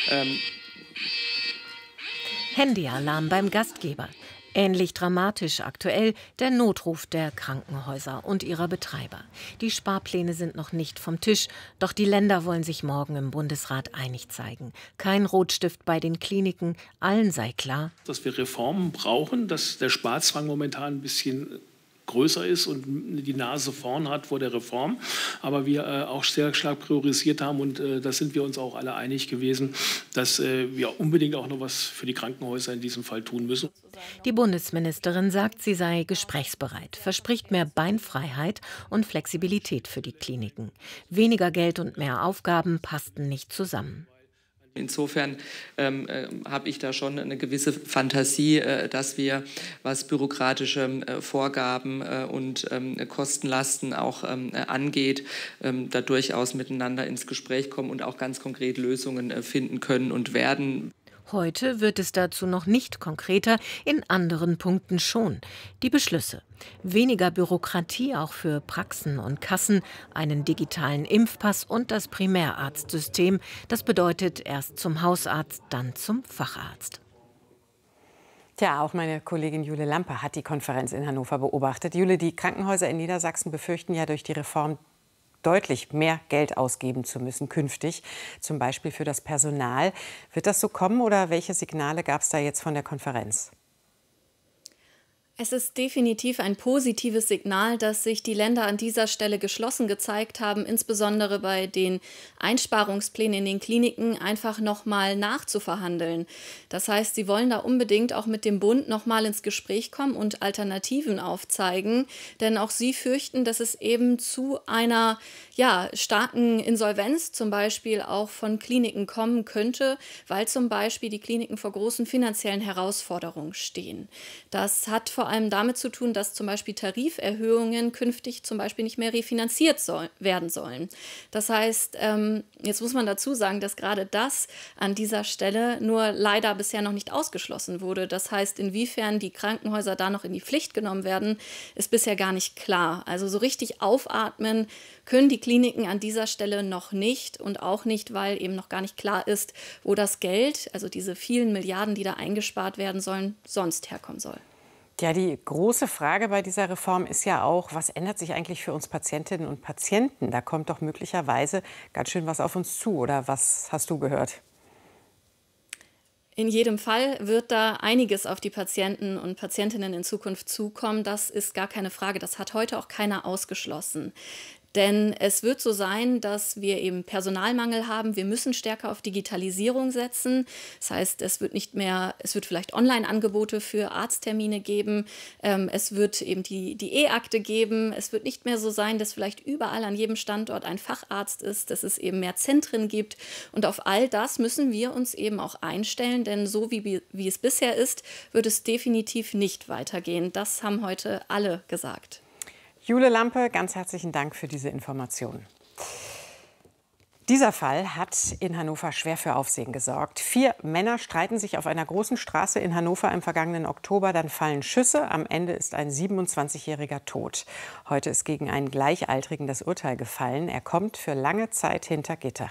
Handyalarm beim Gastgeber. Ähnlich dramatisch aktuell der Notruf der Krankenhäuser und ihrer Betreiber. Die Sparpläne sind noch nicht vom Tisch, doch die Länder wollen sich morgen im Bundesrat einig zeigen. Kein Rotstift bei den Kliniken, allen sei klar, dass wir Reformen brauchen, dass der Sparzwang momentan ein bisschen größer ist und die Nase vorn hat vor der Reform, aber wir auch sehr stark priorisiert haben und da sind wir uns auch alle einig gewesen, dass wir unbedingt auch noch was für die Krankenhäuser in diesem Fall tun müssen. Die Bundesministerin sagt, sie sei gesprächsbereit, verspricht mehr Beinfreiheit und Flexibilität für die Kliniken. Weniger Geld und mehr Aufgaben passten nicht zusammen. Insofern habe ich da schon eine gewisse Fantasie, dass wir, was bürokratische Vorgaben und Kostenlasten auch angeht, da durchaus miteinander ins Gespräch kommen und auch ganz konkret Lösungen finden können und werden. Heute wird es dazu noch nicht konkreter, in anderen Punkten schon. Die Beschlüsse. Weniger Bürokratie auch für Praxen und Kassen, einen digitalen Impfpass und das Primärarztsystem. Das bedeutet erst zum Hausarzt, dann zum Facharzt. Tja, auch meine Kollegin Jule Lampe hat die Konferenz in Hannover beobachtet. Jule, die Krankenhäuser in Niedersachsen befürchten ja durch die Reform deutlich mehr Geld ausgeben zu müssen künftig, zum Beispiel für das Personal. Wird das so kommen oder welche Signale gab es da jetzt von der Konferenz? Es ist definitiv ein positives Signal, dass sich die Länder an dieser Stelle geschlossen gezeigt haben, insbesondere bei den Einsparungsplänen in den Kliniken einfach noch mal nachzuverhandeln. Das heißt, sie wollen da unbedingt auch mit dem Bund noch mal ins Gespräch kommen und Alternativen aufzeigen, denn auch sie fürchten, dass es eben zu einer starken Insolvenz zum Beispiel auch von Kliniken kommen könnte, weil zum Beispiel die Kliniken vor großen finanziellen Herausforderungen stehen. Das hat vor allem damit zu tun, dass zum Beispiel Tariferhöhungen künftig zum Beispiel nicht mehr refinanziert werden sollen. Das heißt, jetzt muss man dazu sagen, dass gerade das an dieser Stelle nur leider bisher noch nicht ausgeschlossen wurde. Das heißt, inwiefern die Krankenhäuser da noch in die Pflicht genommen werden, ist bisher gar nicht klar. Also so richtig aufatmen können die Kliniken an dieser Stelle noch nicht und auch nicht, weil eben noch gar nicht klar ist, wo das Geld, also diese vielen Milliarden, die da eingespart werden sollen, sonst herkommen soll. Ja, die große Frage bei dieser Reform ist ja auch, was ändert sich eigentlich für uns Patientinnen und Patienten? Da kommt doch möglicherweise ganz schön was auf uns zu, oder was hast du gehört? In jedem Fall wird da einiges auf die Patienten und Patientinnen in Zukunft zukommen. Das ist gar keine Frage. Das hat heute auch keiner ausgeschlossen. Denn es wird so sein, dass wir eben Personalmangel haben. Wir müssen stärker auf Digitalisierung setzen. Das heißt, es wird vielleicht Online-Angebote für Arzttermine geben. Es wird eben die E-Akte geben. Es wird nicht mehr so sein, dass vielleicht überall an jedem Standort ein Facharzt ist, dass es eben mehr Zentren gibt. Und auf all das müssen wir uns eben auch einstellen, denn so wie es bisher ist, wird es definitiv nicht weitergehen. Das haben heute alle gesagt. Jule Lampe, ganz herzlichen Dank für diese Informationen. Dieser Fall hat in Hannover schwer für Aufsehen gesorgt. 4 Männer streiten sich auf einer großen Straße in Hannover im vergangenen Oktober. Dann fallen Schüsse. Am Ende ist ein 27-Jähriger tot. Heute ist gegen einen Gleichaltrigen das Urteil gefallen. Er kommt für lange Zeit hinter Gitter.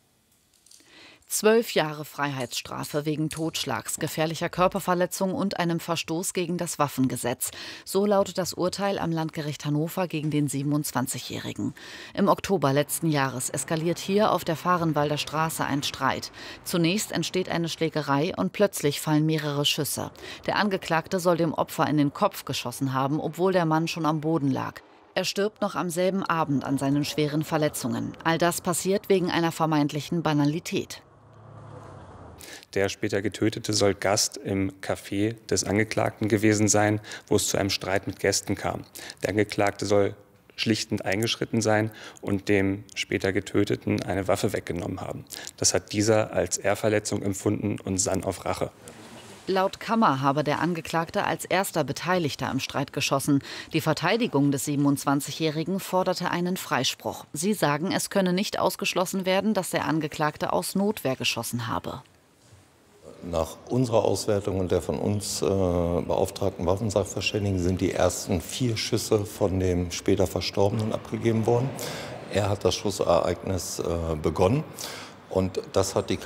12 Jahre Freiheitsstrafe wegen Totschlags, gefährlicher Körperverletzung und einem Verstoß gegen das Waffengesetz. So lautet das Urteil am Landgericht Hannover gegen den 27-Jährigen. Im Oktober letzten Jahres eskaliert hier auf der Vahrenwalder Straße ein Streit. Zunächst entsteht eine Schlägerei und plötzlich fallen mehrere Schüsse. Der Angeklagte soll dem Opfer in den Kopf geschossen haben, obwohl der Mann schon am Boden lag. Er stirbt noch am selben Abend an seinen schweren Verletzungen. All das passiert wegen einer vermeintlichen Banalität. Der später Getötete soll Gast im Café des Angeklagten gewesen sein, wo es zu einem Streit mit Gästen kam. Der Angeklagte soll schlichtend eingeschritten sein und dem später Getöteten eine Waffe weggenommen haben. Das hat dieser als Ehrverletzung empfunden und sann auf Rache. Laut Kammer habe der Angeklagte als erster Beteiligter im Streit geschossen. Die Verteidigung des 27-Jährigen forderte einen Freispruch. Sie sagen, es könne nicht ausgeschlossen werden, dass der Angeklagte aus Notwehr geschossen habe. Nach unserer Auswertung und der von uns beauftragten Waffensachverständigen sind die ersten 4 Schüsse von dem später Verstorbenen abgegeben worden. Er hat das Schussereignis begonnen und das hat die